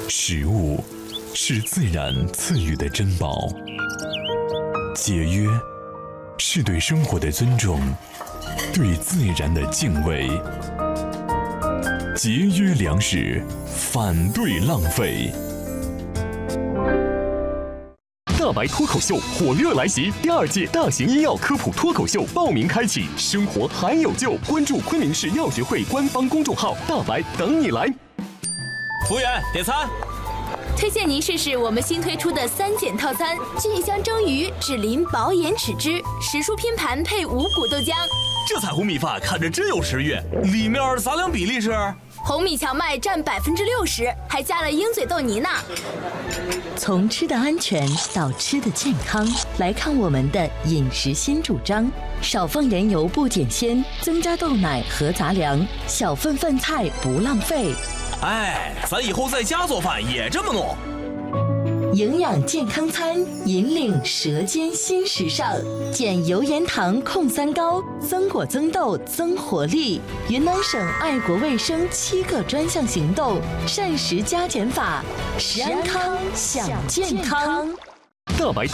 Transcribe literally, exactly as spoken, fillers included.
食物是自然赐予的珍宝，节约是对生活的尊重，对自然的敬畏。节约粮食，反对浪费。 大白脱口秀火热来袭，第二届大型医药科普脱口秀报名开启，生活还有救！关注昆明市药学会官方公众号“大白”，等你来。 服务员，点餐。 推荐您试试我们新推出的三减套餐：菌香蒸鱼、脂淋薄盐豉汁、时蔬拼盘配五谷豆浆。 这彩虹米饭看着真有食欲，里面杂粮比例是？ 红米荞麦占百分之六十，还加了鹰嘴豆泥呢。 从吃的安全到吃的健康，来看我们的饮食新主张：少放盐油不减鲜，增加豆奶和杂粮，小份饭菜不浪费。 哎，咱以后在家做饭也这么弄。 营养健康餐，引领舌尖新时尚，减油盐糖控三高，增果增豆增活力。云南省爱国卫生七个专项行动，膳食加减法，食安康享健康。 大白